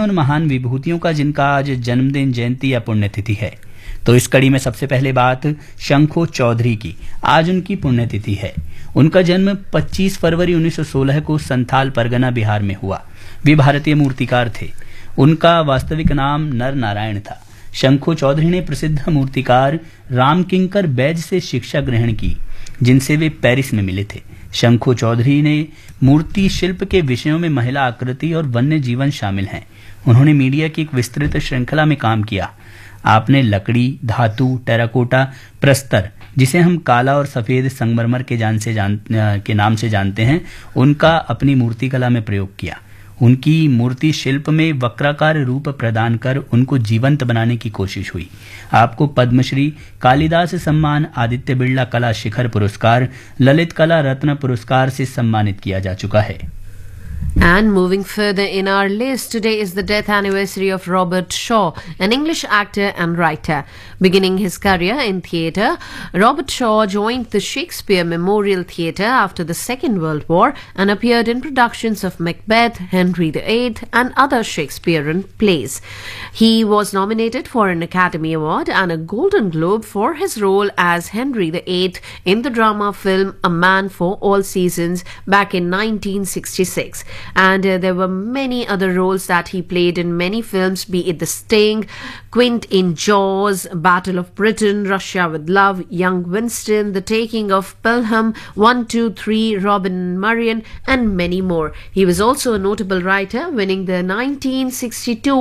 उन महान विभूतियों का जिनका आज जन्मदिन, जयंती या पुण्यतिथि है। तो इस कड़ी में सबसे पहले बात शंखो चौधरी की। आज उनकी पुण्यतिथि है। उनका जन्म 25 फरवरी 1916 को संथाल परगना बिहार में हुआ। वे भारतीय मूर्तिकार थे। उनका वास्तविक नाम नर नारायण था। शंखो चौधरी ने प्रसिद्ध मूर्तिकार रामकिंकर बैज से शिक्षा ग्रहण की, जिनसे वे पेरिस में मिले थे। शंखो चौधरी ने मूर्ति शिल्प के विषयों में महिला आकृति और वन्य जीवन शामिल हैं। उन्होंने मीडिया की एक विस्तृत श्रृंखला में काम किया। आपने लकड़ी, धातु, टेराकोटा, प्रस्तर, जिसे हम काला और सफेद संगमरमर के नाम से जानते हैं, उनका अपनी मूर्ति कला में प्रयोग किया। उनकी मूर्ति शिल्प में वक्राकार रूप प्रदान कर उनको जीवंत बनाने की कोशिश हुई। आपको पद्मश्री, कालिदास सम्मान, आदित्य बिड़ला कला शिखर पुरस्कार, ललित कला रत्न पुरस्कार से सम्मानित किया जा चुका है। And moving further in our list, today is the death anniversary of Robert Shaw, an English actor and writer. Beginning his career in theatre, Robert Shaw joined the Shakespeare Memorial Theatre after the Second World War and appeared in productions of Macbeth, Henry VIII, and other Shakespearean plays. He was nominated for an Academy Award and a Golden Globe for his role as Henry VIII in the drama film A Man for All Seasons back in 1966. And there were many other roles that he played in many films, be it The Sting, Quint in Jaws, Battle of Britain, Russia with Love, Young Winston, The Taking of Pelham, 1, 2, 3, Robin Marion, and many more. He was also a notable writer, winning the 1962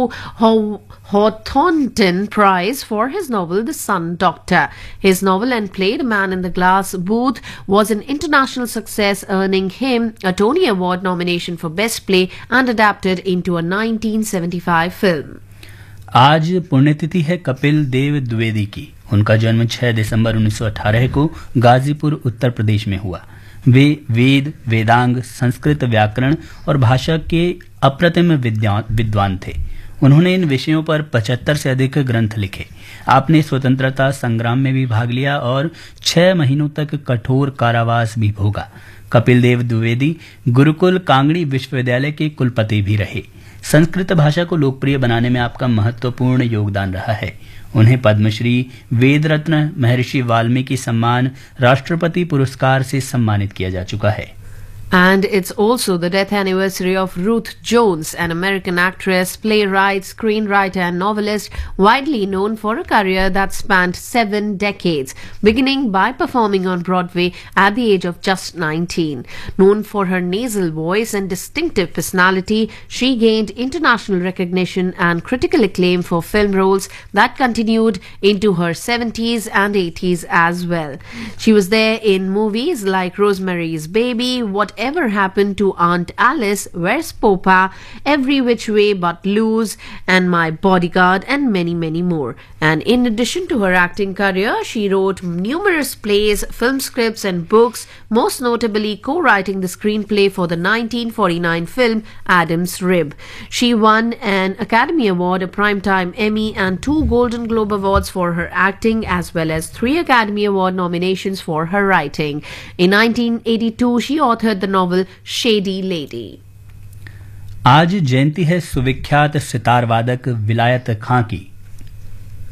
Hawthornton Prize for his novel The Sun Doctor. His novel and play The Man in the Glass Booth was an international success, earning him a Tony Award nomination for Best Play and adapted into a 1975 film. आज पुण्यतिथि है कपिल देव द्विवेदी की। उनका जन्म 6 दिसंबर 1918 को गाजीपुर, उत्तर प्रदेश में हुआ। वे वेद, वेदांग, संस्कृत व्याकरण और भाषा के अप्रतिम विद्वान थे। उन्होंने इन विषयों पर 75 से अधिक ग्रंथ लिखे। आपने स्वतंत्रता संग्राम में भी भाग लिया और 6 महीनों तक कठोर कारावास भी भोगा। कपिल देव द्विवेदी गुरुकुल कांगड़ी विश्वविद्यालय के कुलपति भी रहे। संस्कृत भाषा को लोकप्रिय बनाने में आपका महत्वपूर्ण योगदान रहा है। उन्हें पद्मश्री, वेद रत्न, महर्षि वाल्मीकि सम्मान, राष्ट्रपति पुरस्कार से सम्मानित किया जा चुका है। And it's also the death anniversary of Ruth Jones, an American actress, playwright, screenwriter, and novelist, widely known for a career that spanned 7 decades, beginning by performing on Broadway at the age of just 19. Known for her nasal voice and distinctive personality, she gained international recognition and critical acclaim for film roles that continued into her 70s and 80s as well. She was there in movies like Rosemary's Baby, Whatever Happened to Aunt Alice, Where's Popa, Every Which Way But Loose, and My Bodyguard, and many, many more. And in addition to her acting career, she wrote numerous plays, film scripts, and books, most notably co-writing the screenplay for the 1949 film Adam's Rib. She won an Academy Award, a Primetime Emmy, and 2 Golden Globe Awards for her acting, as well as 3 Academy Award nominations for her writing. In 1982, she authored the novel Shady Lady. आज जयंती है सुविख्यात सितार वादक विलायत खां की।